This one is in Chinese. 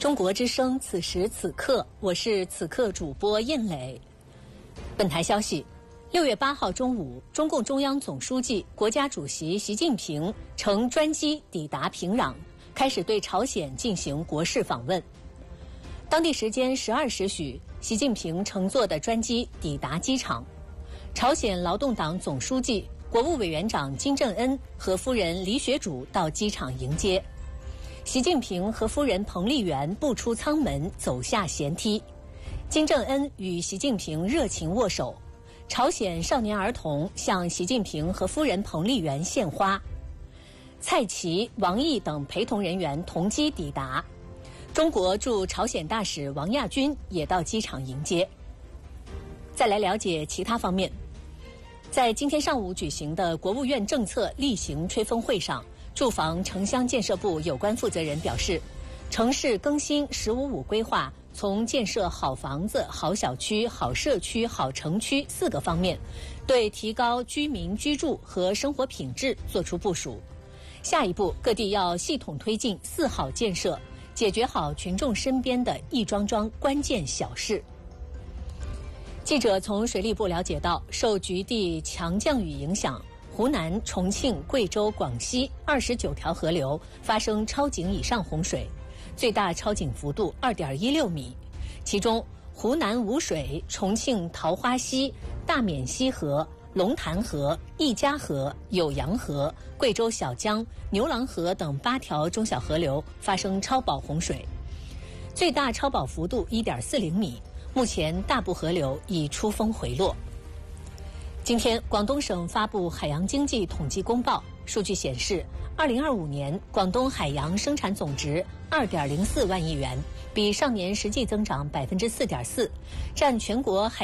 中国之声，此时此刻，我是此刻主播燕磊。本台消息，6月8号中午，中共中央总书记、国家主席习近平乘专机抵达平壤，开始对朝鲜进行国事访问。当地时间12时许，习近平乘坐的专机抵达机场，朝鲜劳动党总书记、国务委员长金正恩和夫人李雪主到机场迎接。习近平和夫人彭丽媛步出舱门，走下舷梯。金正恩与习近平热情握手，朝鲜少年儿童向习近平和夫人彭丽媛献花。蔡奇、王毅等陪同人员同机抵达。中国驻朝鲜大使王亚军也到机场迎接。再来了解其他方面，在今天上午举行的国务院政策例行吹风会上，住房城乡建设部有关负责人表示，城市更新“15+5”规划从建设好房子、好小区、好社区、好城区4个方面，对提高居民居住和生活品质作出部署。下一步，各地要系统推进4好建设，解决好群众身边的一桩桩关键小事。记者从水利部了解到，受局地强降雨影响，湖南、重庆、贵州、广西29条河流发生超警以上洪水，最大超警幅度2.16米。其中，湖南吴水、重庆桃花溪、大沔溪河、龙潭河、一家河、酉阳河、贵州小江、牛郎河等8条中小河流发生超保洪水，最大超保幅度1.40米。目前大部河流已出峰回落。今天，广东省发布海洋经济统计公报，数据显示，2025年广东海洋生产总值2.04万亿元，比上年实际增长4.4%，占全国海